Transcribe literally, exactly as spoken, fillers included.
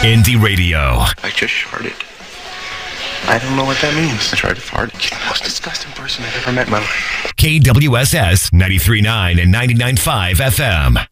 Indie Radio. I just farted. I don't know what that means. I tried to fart. It's the most disgusting person I've ever met in my life. K W S S ninety-three point nine and ninety-nine point five F M.